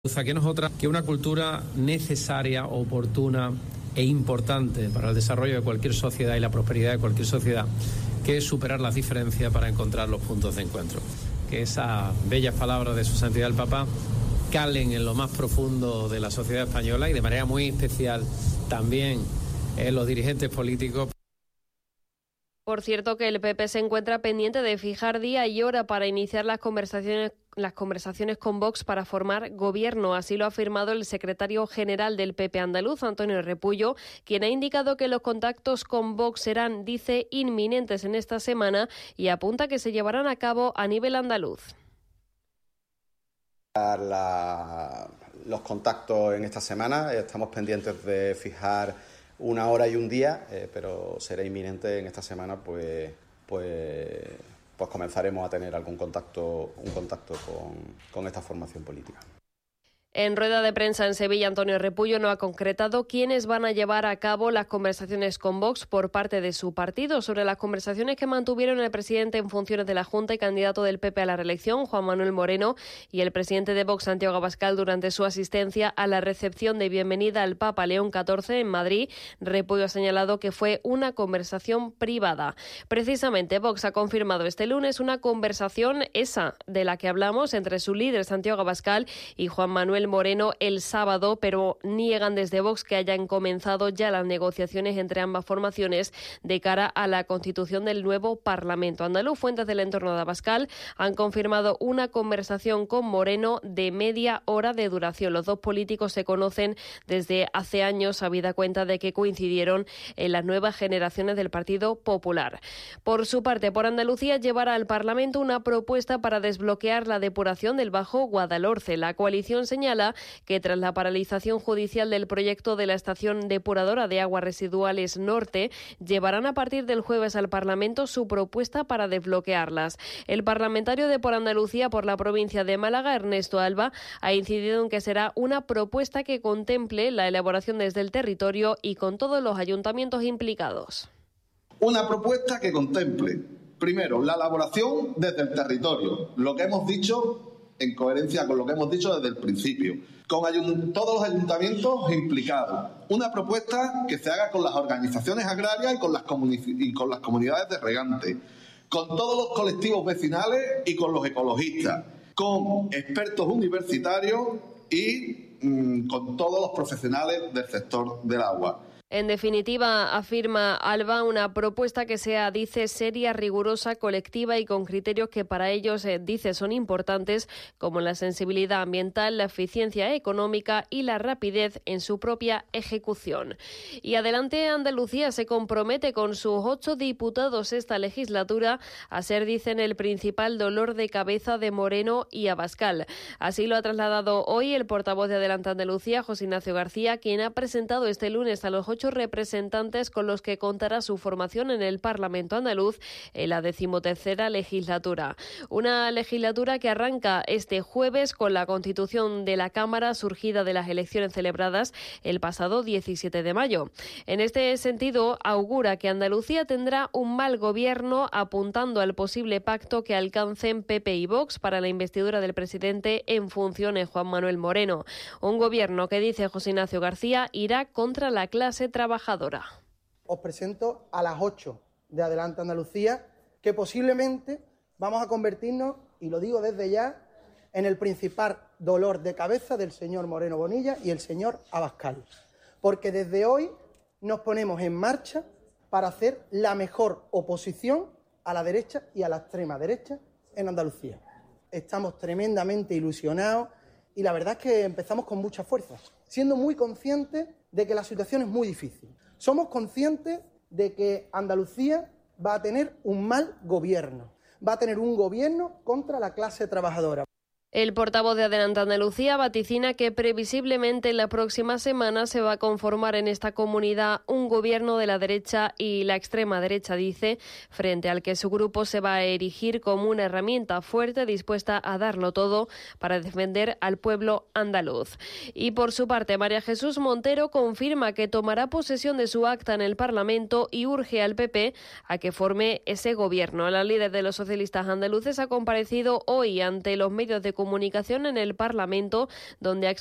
Que no es otra que una cultura necesaria, oportuna e importante para el desarrollo de cualquier sociedad y la prosperidad de cualquier sociedad, que es superar las diferencias para encontrar los puntos de encuentro. Que esas bellas palabras de su santidad el Papa calen en lo más profundo de la sociedad española y de manera muy especial también en los dirigentes políticos. Por cierto, que el PP se encuentra pendiente de fijar día y hora para iniciar las conversaciones con Vox para formar gobierno. Así lo ha afirmado el secretario general del PP andaluz, Antonio Repullo, quien ha indicado que los contactos con Vox serán, dice, inminentes en esta semana y apunta que se llevarán a cabo a nivel andaluz. Los contactos en esta semana, estamos pendientes de fijar una hora y un día, pero será inminente en esta semana, pues comenzaremos a tener un contacto con esta formación política. En rueda de prensa en Sevilla, Antonio Repullo no ha concretado quiénes van a llevar a cabo las conversaciones con Vox por parte de su partido. Sobre las conversaciones que mantuvieron el presidente en funciones de la Junta y candidato del PP a la reelección, Juan Manuel Moreno, y el presidente de Vox, Santiago Abascal, durante su asistencia a la recepción de bienvenida al Papa León XIV en Madrid, Repullo ha señalado que fue una conversación privada. Precisamente, Vox ha confirmado este lunes una conversación, esa de la que hablamos, entre su líder, Santiago Abascal, y Juan Manuel Moreno el sábado, pero niegan desde Vox que hayan comenzado ya las negociaciones entre ambas formaciones de cara a la constitución del nuevo Parlamento andaluz. Fuentes del entorno de Abascal han confirmado una conversación con Moreno de media hora de duración. Los dos políticos se conocen desde hace años, habida cuenta de que coincidieron en las nuevas generaciones del Partido Popular. Por su parte, por Andalucía llevará al Parlamento una propuesta para desbloquear la depuración del Bajo Guadalhorce. La coalición señala que tras la paralización judicial del proyecto de la estación depuradora de aguas residuales Norte, llevarán a partir del jueves al Parlamento su propuesta para desbloquearlas. El parlamentario de Por Andalucía por la provincia de Málaga, Ernesto Alba, ha incidido en que será una propuesta que contemple la elaboración desde el territorio y con todos los ayuntamientos implicados. Una propuesta que contemple, primero, la elaboración desde el territorio, lo que hemos dicho en coherencia con lo que hemos dicho desde el principio, con todos los ayuntamientos implicados. Una propuesta que se haga con las organizaciones agrarias y con las comunidades de regantes, con todos los colectivos vecinales y con los ecologistas, con expertos universitarios y con todos los profesionales del sector del agua. En definitiva, afirma Alba, una propuesta que sea, dice, seria, rigurosa, colectiva y con criterios que para ellos, dice, son importantes, como la sensibilidad ambiental, la eficiencia económica y la rapidez en su propia ejecución. Y adelante, Andalucía se compromete con sus 8 diputados esta legislatura a ser, dicen, el principal dolor de cabeza de Moreno y Abascal. Así lo ha trasladado hoy el portavoz de Adelante Andalucía, José Ignacio García, quien ha presentado este lunes a los 8 representantes con los que contará su formación en el Parlamento andaluz en la 13ª legislatura. Una legislatura que arranca este jueves con la constitución de la Cámara surgida de las elecciones celebradas el pasado 17 de mayo. En este sentido, augura que Andalucía tendrá un mal gobierno, apuntando al posible pacto que alcancen PP y Vox para la investidura del presidente en funciones, Juan Manuel Moreno. Un gobierno que, dice José Ignacio García, irá contra la clase trabajadora. Os presento a las 8 de Adelante Andalucía, que posiblemente vamos a convertirnos, y lo digo desde ya, en el principal dolor de cabeza del señor Moreno Bonilla y el señor Abascal. Porque desde hoy nos ponemos en marcha para hacer la mejor oposición a la derecha y a la extrema derecha en Andalucía. Estamos tremendamente ilusionados y la verdad es que empezamos con mucha fuerza, siendo muy conscientes de que la situación es muy difícil. Somos conscientes de que Andalucía va a tener un mal gobierno, va a tener un gobierno contra la clase trabajadora. El portavoz de Adelante Andalucía vaticina que previsiblemente en la próxima semana se va a conformar en esta comunidad un gobierno de la derecha y la extrema derecha, dice, frente al que su grupo se va a erigir como una herramienta fuerte dispuesta a darlo todo para defender al pueblo andaluz. Y por su parte, María Jesús Montero confirma que tomará posesión de su acta en el Parlamento y urge al PP a que forme ese gobierno. La líder de los socialistas andaluces ha comparecido hoy ante los medios de comunicación en el Parlamento, donde ha